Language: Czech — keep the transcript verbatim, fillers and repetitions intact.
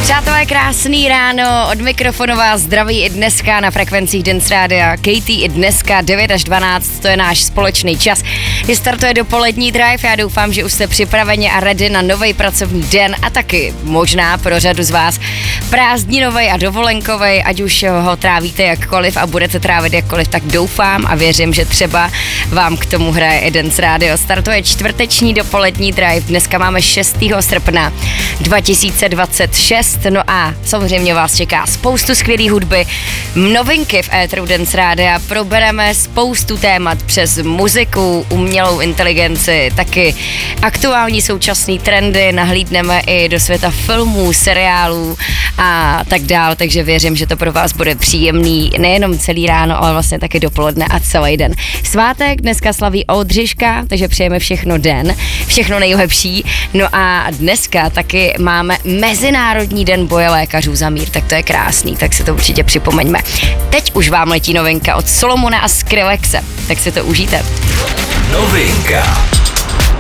Přátelé, krásný ráno, od mikrofonu vás zdraví i dneska na frekvencích Dance Rádia Katie. I dneska devět až dvanáct, to je náš společný čas, kdy startuje dopolední drive. Já doufám, že už jste připraveni a ready na nový pracovní den a taky možná pro řadu z vás prázdninovej a dovolenkovej, ať už ho trávíte jakkoliv a budete trávit jakkoliv, tak doufám a věřím, že třeba vám k tomu hraje i Dance Radio. Startuje čtvrteční dopolední drive, dneska máme šestého srpna dva tisíce dvacet šest. No a samozřejmě vás čeká spoustu skvělý hudby, novinky v éteru Dance Rádia, probereme spoustu témat přes muziku, umělou inteligenci, taky aktuální současný trendy, nahlídneme i do světa filmů, seriálů a tak dál, takže věřím, že to pro vás bude příjemný nejenom celý ráno, ale vlastně taky dopoledne a celý den. Svátek dneska slaví Oldřiška, takže přejeme všechno den, všechno nejlepší. No a dneska taky máme Mezinárodní den boje lékařů za mír, tak to je krásný, tak si to určitě připomeňme. Teď už vám letí novinka od Solomona a Skrillexe, tak si to užijte. Novinka.